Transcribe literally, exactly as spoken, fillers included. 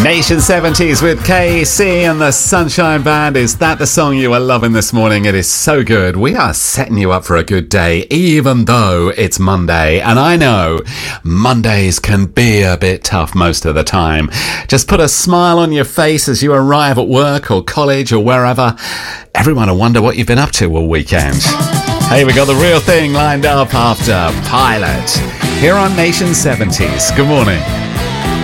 Nation seventies with K C and the Sunshine Band. Is that the song you are loving this morning? It is so good. We are setting you up for a good day, even though it's Monday. And I know Mondays can be a bit tough most of the time. Just put a smile on your face as you arrive at work or college or wherever. Everyone will wonder what you've been up to all weekend. Hey, we got the real thing lined up after Pilot here on Nation seventies. Good morning.